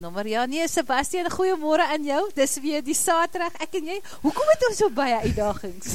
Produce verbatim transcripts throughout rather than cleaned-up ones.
Nommer, ja, nee, Sebastian, goeiemôre aan jou, dis weer die Saterdag, ek en jy, hoekom het ons so baie uitdagings?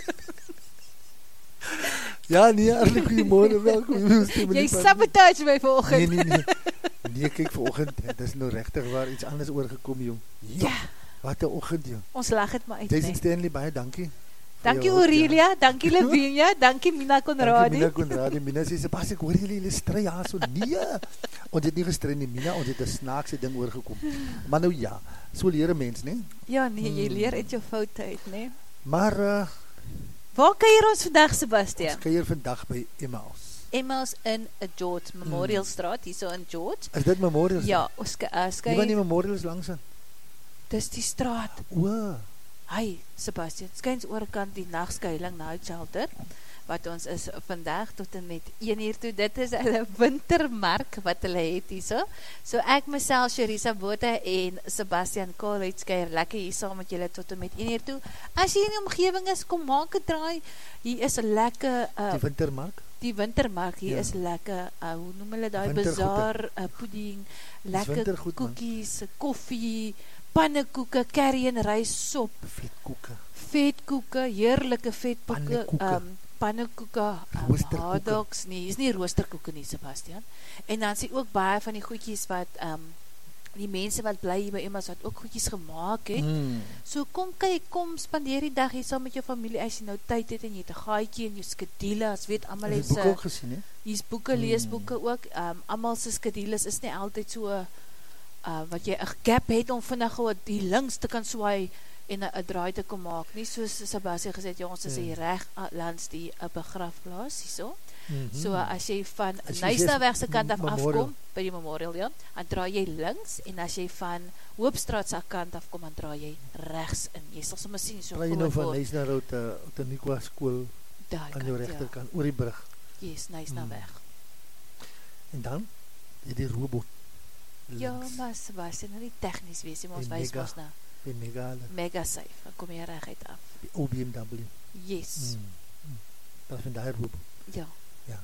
Ja, nee, hartelijk goeiemôre, welkom. Jy sabotage my vanoggend. Nee, nee, nee, nee, kyk vanoggend, dit is nou regtig waar iets anders oorgekom, jong. Ja. Wat 'n oggend, jong. Ons lag het maar uit, Jason nee. Stanley, baie dankie. Dankie Aurelia, dankie Lavinia, dankie Mina Conradi. Dankie Mina Conradi, Mina sê, Sebastian, ek hoor julle, julle stry, ja, so, nee. Ons het nie gestry nie, Mina, ons het 'n snaakse ding oorgekom. Maar nou ja, so leer 'n mens, nee? Ja, nee, jy leer uit jou foute uit, nee. Maar, uh, waar kuier ons vandag, Sebastian? ons kuier vandag by Emmaus. Emmaus in George Memorial Straat, hier so in George. Is dit Memorial? Ja, ons uh, skui. Nie wat die Memorial is langs in? Dis die straat. O. Hy, Sebastian, skyns oorkant die nagskuiling na die shelter, wat ons is vandag tot en met een uur toe. Dit is hulle wintermark wat hulle het hier so. So ek myself, Sharisa Botha en Sebastian Koolhuis kuier lekker hier saam met julle tot en met een uur toe. As jy in die omgewing is, kom maak 'n draai. Hier is 'n lekker uh, die wintermark? Die wintermark hier ja. is lekker, uh, hoe noem hulle daai bazaar, uh, pudding, lekker koekies, koffie, pannekoeke, curry en rysop, vetkoeke, vetkoeke, heerlike vetkoeke, um, pannekoeke, um, hotdogs, nie, is nie roosterkoeke nie, Sebastian. En dan sê ook baie van die goedjies wat, um, die mense wat bly hier by Emmaus wat ook goedjies gemaak het. Hmm. So kom kyk, kom spandeer die dag hier saam met jou familie, as jy nou tyd het en jy het 'n gaatjie en jou skedules, as weet almal het se boeke ook gesien, hè? Hier's boeke, hmm. leesboeke ook. Um, almal se skedules is nie altyd so Uh, wat jy 'n gap het om vinnig die links te kan swaai en 'n draai te kom maak, nie soos Sebastian gesê het, ja, ons is hier reg langs die uh, begrafplaas, hierso. Mm-hmm. So uh, as jy van Nysnaweg se kant af afkom, by die Memorial, ja, dan draai jy links, en as jy van Hoopstraat se kant afkom, dan draai jy regs in. Jy sal sommer sien, so draai jy nou van Nysnaweg tot uh, Nikwa skool aan jou regterkant, ja. Oor die brug. Yes, Nysnaweg. Mm. En dan, jy die robot. Links. Ja, maar Sebastian, nou nie technisch wees, maar ons wees ons nou. Die mega, mega safe, dan kom jy reg uit af. Die O B M W. Yes. Mm. Mm. Dat vind daar roep. Ja. Ja.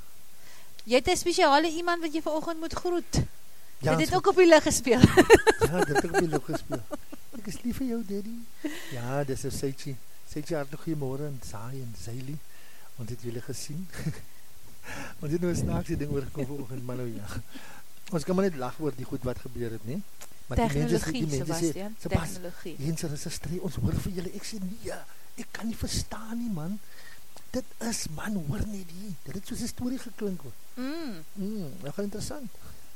Jy het 'n spesiale iemand wat jy vanoggend moet groet. Ja, dit het ook op die lig gespeel. Ja, dit het ook op die lig gespeel. Ek is lief vir jou, Daddy. Ja, dis 'n Seitjie. Seitjie, hartlik goeiemôre, en Saai en Zaili. Ons het julle gesien. Ons het nou 'n snaakse ding oorgekom vanoggend, maar nou ja. Ons kan maar net lag oor die goed wat gebeur het, nie? Maar technologie, die mense, die mense Sebastian, sê, technologie. Jense, dit is 'n stry, ons hoor vir julle, ek sê, nee, ek kan nie verstaan nie, man. Dit is, man, hoor nie die, dit het soos 'n storie geklink, hoor. Mm. Mm, dat gaan interessant.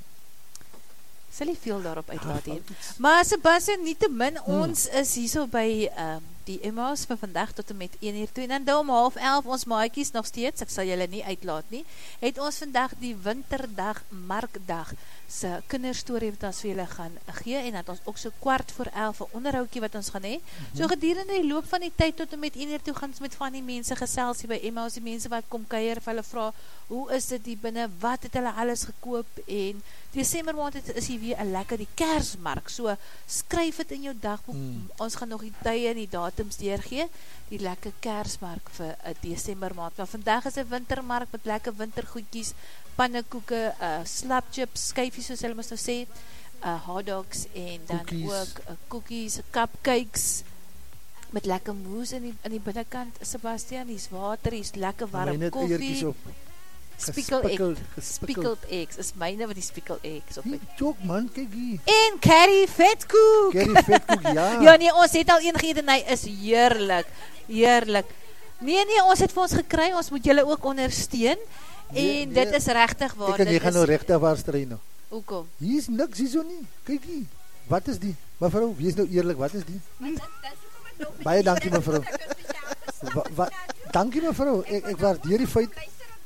Sal nie veel daarop uitlaat heen. Maar Sebastian, nie te min, hmm. ons is hier so by um, die Emmaus van vandag tot en met een uur toe, en dan om half elf, ons maatjies nog steeds, ek sal julle nie uitlaat nie, het ons vandag die winterdag, markdag, se kinderstorie wat ons vir julle gaan gee, en dat ons ook so kwart voor elf, een onderhoudkie wat ons gaan hee, mm-hmm. so gedurende die loop van die tyd tot en met een uur toe, gaan ons met van die mense gesels hier by Emmaus, die mense wat kom kuier, vir hulle vraag, hoe is dit hier binne, wat het hulle alles gekoop, en Desember maand het, is hier weer een lekker die Kersmark, so skryf het in jou dagboek, mm. ons gaan nog die tye en die datums deurgee, die lekker Kersmark vir uh, Desember maand, maar vandag is een wintermark met lekker wintergoedjies, pannekoeke, uh, slapchips, skyfies soos hulle moes nou sê, uh, hotdogs en dan cookies. ook uh, cookies, cupcakes, met lekker moes in die, in die binnenkant, Sebastian, hier is water, hier is lekker warm koffie, spickled egg, spickled eggs, is myne wat die spickled eggs op het. Jok man, kyk hier. En curry vetkoek. Curry vetkoek, ja. Ja nee, ons het al een geëet en hy is heerlik, heerlik. Nee nee, ons het vir ons gekry, ons moet julle ook ondersteun, nee, en nee, dit is regtig waar. Ek en jy gaan nou regtig waar stry nou. Hoekom? Hier is niks, hier so nie, kyk hier. Wat is die? Mevrou, wees nou eerlik, wat is die? Baie dankie mevrou. Wa, wa, dankie mevrou, ek, ek waardeer die feit,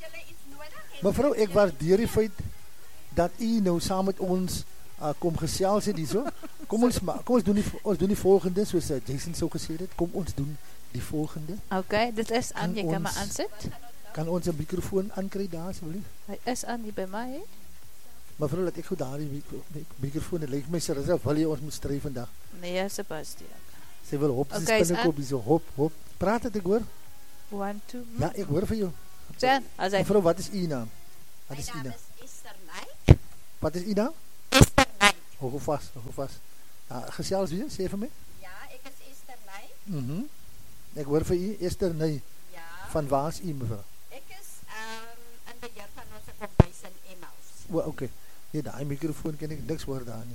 mevrou, ek waardeer die feit, dat u nou saam met ons uh, kom gesels het, die so. Kom ons, kom ons doen die, ons doen die volgende, soos uh, Jason so gesê het, kom ons doen die volgende. Ok, dit is aan, jy kan my aansit. Kan ons een microfoon aankry daar, asjeblief? Hy is aan, hier by my, he? Mevrou, laat ek goed daar die microfoon, het lyk my sy reserve, wil jy ons moet stry vandag? Nee, Sebastian. Sy wil hop, sy okay, spinnekop, so hop, hop. Praat het ek hoor? One, two. Ja, ek hoor vir jou. Jan, as hy... Mevrou, wat is u naam? Wat is u naam? My naam is Esther Knight. Wat is u naam? Esther Knight. Hou vas, hou vas. Ja, gesels weer, sê vir my. Ja, ek is Esther Ney. Mhm. Mm ek hoor vir u Esther Ney. Ja. Van waar is u mevrou? Ek is um, in beheer van ons kombuis in Emmaus. O, oké. Okay. Nee, daai mikrofoon kan ek niks hoor daar nie.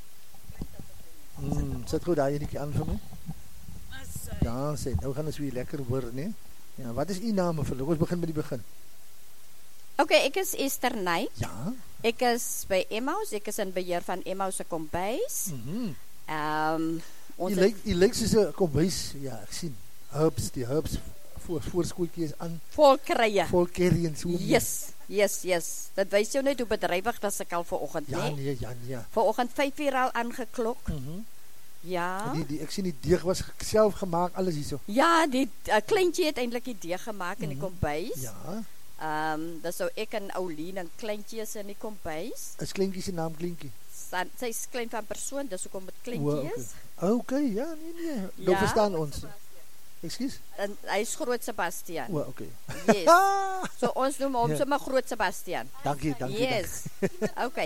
Mm, sit goed daai enetjie aan vir my. Ja, sê, nou gaan ons weer lekker hoor, nee. Ja, wat is u naam mevrou? Ons begin met die begin. Ok, ek is Esther Ney. Ja. Ek is by Emmaus, ek is in beheer van Emmaus se kombuis. Mhm. Mm um, Jy lyk, jy lyk soos 'n kombuis, ja, ek sien. Herbs, die herbs voor voorskootjies aan. Vol krye. Vol curry en so. Yes, yes, yes. Dit wys jou net hoe bedrywig was ek al vanoggend, ja, nee. nee, ja, nee. Vanoggend vyf uur al aangeklok. Mhm. Mm ja. Die, die, ek sien die deeg was self gemaak, alles hierso. Ja, die uh, kleintjie het eintlik die deeg gemaak mm -hmm. in die kombuis. Ja. Ehm, um, dis so ek en Oulien en kleintjie is in die kombuis. Is kleintjie se naam kleintjie? Sy is klein van persoon, dis hoekom dit kleintjie is. O, okay, ja, nee nee. Nou ja? verstaan ons. Ekskuus? En hy is Groot Sebastian. O, okay. Yes. So ons noem hom ja. sommer Groot Sebastian. Dankie, dankie. Yes. Dankie. Okay.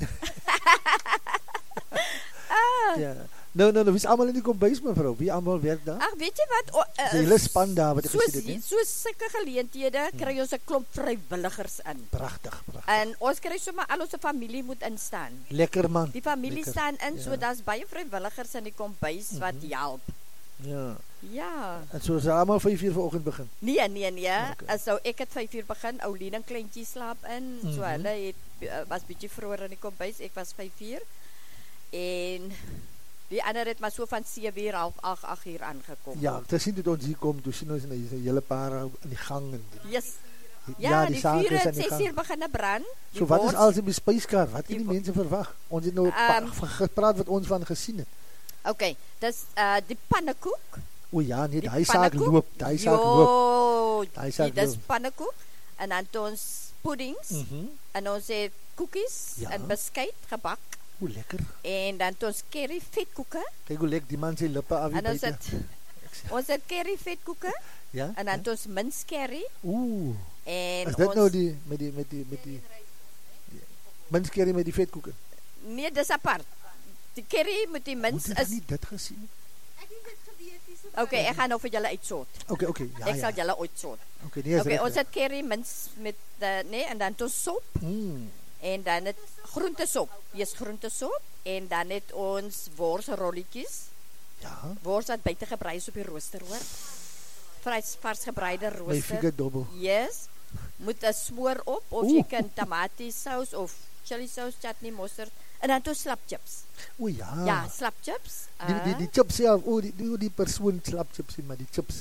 ah. Ja. Nou, nou, nou, wie is allemaal in die kombuis, mevrou? Wie allemaal werk daar? Ag, weet jy wat? O, uh, die hele span daar, wat ek soos, gesê dit, soos sulke geleenthede, hmm. kry ons 'n klomp vrywilligers in. Prachtig, prachtig. En ons kry sommer al ons familie moet instaan. Lekker man. Die familie Lekker. staan in, ja. so daar's baie vrywilligers in die kombuis wat mm -hmm. help. Ja. Ja. En so is allemaal vyf uur vanoggend begin? Nee, nee, nee. Okay. So ek het vyf uur begin, Oulien en kleintjie slaap in, mm -hmm. so hulle het, was bietjie vroeër in die kombuis, ek was vyf uur. En die ander het maar so van sewe uur, half agt, agt uur aangekom. Ja, te sien dit ons hier kom, toe sien ons in die hele paar in die gang. En die, yes. Ja, ja, die, die vuur het ses uur begin brand. So wat is alles in die spyskaart? Wat kan die, die mense verwag? Ons het nou um, gepraat wat ons van gesien het. Ok, dis uh, die pannekoek. O ja, nee, die saak loop, die saak loop. Die saak loop. Dis pannekoek, en dan het ons puddings, mm -hmm. en ons het koekies, ja. en beskuit gebak. O, lekker. En dan het ons curry vetkoeke. Kijk hoe lekker die man sy lippe af. En ons het, ons het curry vetkoeke. Ja? En dan ja? het ons mince curry. Oeh. En is dit ons, nou die, met die, met die, met die, die mince curry met die vetkoeke? Nee, dis apart. Die curry met die mince is... Moet jy nie dit gesien? Ek het dit geweet. Ok, ek gaan nou vir julle uitsoort. Ok, ok, ja, Ek ja. sal julle uitsoort. Ok, nee, okay, ons het curry mince met, de, nee, en dan het ons sop. Mm. En dan het groentesop. Yes, groentesop. En dan het ons worsrolletjies. Ja. Wors wat buite gebrei is op die rooster, hoor. Vries, vars gebreide rooster. My finger dobbel. Yes. Moet 'n smoor op, of Oeh. jy kan tomatiesous of chili sauce, chutney, mosterd. En dan toe slapchips. O ja. Ja, slapchips. Die, die, die chips self, o, die, die, die persoon slapchips, maar die chips.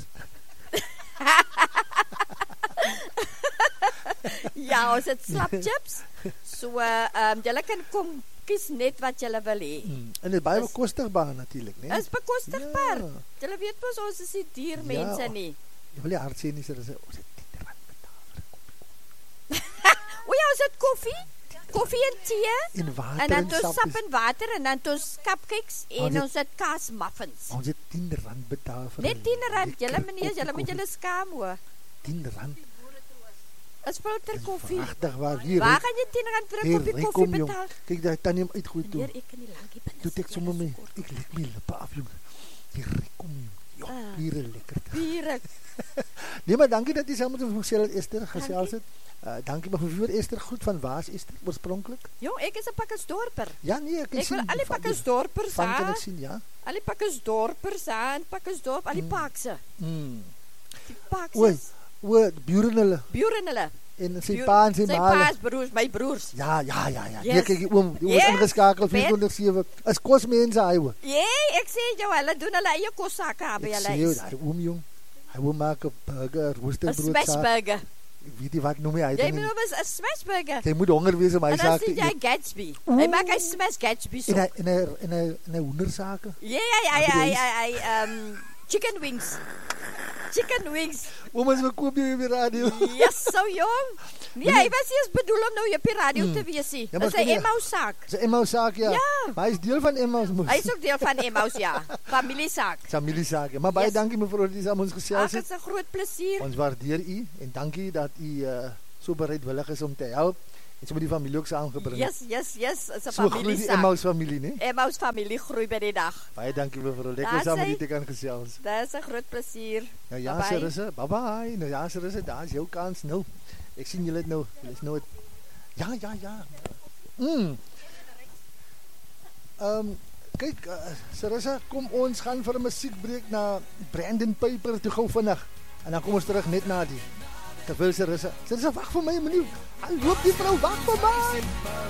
Ja, ons het slapchips. So, um, julle kan kom kies net wat julle wil hê. Mm. En dit baie bekostigbaar natuurlik, né? Nee? Is bekostigbaar. Ja. Julle weet mos ons is nie duur ja, mense nie. Jy wil nie hard sê nie, so dis ons het tien rand betaal vir 'n koppie. O ja, ons het koffie. Koffie en tee. En water en dan en sap, sap en water en dan ons cupcakes en ons het, ons het kaas muffins. Ons het tien rand betaal vir net tien rand. Julle meneer, julle moet julle skaam hoor. tien rand. Is filter koffie. Pragtig waar hier. Waar gaan jy tien rand vir 'n koppie koffie betaal? Kyk daai tannie hom uitgooi toe. Meneer, ek kan nie lankie binne. Toe ek sommer my, ek lek my lippe af jong. Hier kom ja, ah, biere lekker. Biere. Nee, maar dankie dat jy saam met ons gesels Esther gesels het. Uh, dankie maar vir Esther, goed van waar is Esther oorspronklik? Jong, ek is 'n Pakkelsdorper. Ja, nee, ek kan ek sien. Ek wil al die Pakkelsdorpers van kan ek sien, ja. Al die Pakkelsdorpers aan, Pakkelsdorp, al die mm. Paakse. Mm. Die Paakse. O, o, buren hulle. Buren hulle. En sy pa en sy ma. Sy pa's broers, my broers. Ja, ja, ja, ja. Yes. Nee, kyk die oom, die oom yes. is ingeskakel vierentwintig sewe. Is kos mense hy hoor. Jee, ek sê jou, hulle doen hulle eie kos sake by hulle. Ek sê jou, daai oom jong. Hy wil maak 'n burger, roosterbrood. 'n smash burger. Ek weet nie wat noem hy. Jy bedoel was 'n smash burger. Jy moet honger wees om hy sake te eet. En dan sê jy Gatsby. Hy maak hy smash Gatsby so. En hy en hy en hy en hy hoendersake. Ja, ja, ja, ja, ja, um chicken wings. Chicken wings. Oom is verkoop jy op die radio. Yes, so jong. Nee, hy was eers bedoel om nou op die radio mm. te wees nie. Ja, dis 'n Emmaus saak. Dis 'n Emmaus saak, ja. ja. Maar hy is deel van Emmaus mos. Hy is ook deel van Emmaus, ja. Familie saak. Familie saak. Ja. Maar baie yes. dankie mevrou dat jy saam ons gesels het. Dit is 'n groot plesier. Ons waardeer u en dankie dat u uh, so bereidwillig is om te help Het jy met die familie ook saamgebring? Yes, yes, yes, is 'n So groei familie die saak. Emmaus familie, nee? Emmaus familie groei by die dag. Baie dankie mevrou, lekker Daar saam met sy- die te kan gesels. Dit is 'n groot plesier. Nou ja, Bye-bye. Sarisse, bye bye. Nou ja, Sarisse, daar is jou kans nou. Ek sien julle het nou, julle is nou het, ja, ja, ja. Mm. Um, kyk, uh, Sarisse, kom ons gaan vir 'n musiekbreek na Brandon Piper toe gou vinnig. En dan kom ons terug net na die. Terwyl Sarisse, Sarisse, wag vir my, meneer. Hy loop die vrou, wag vir my.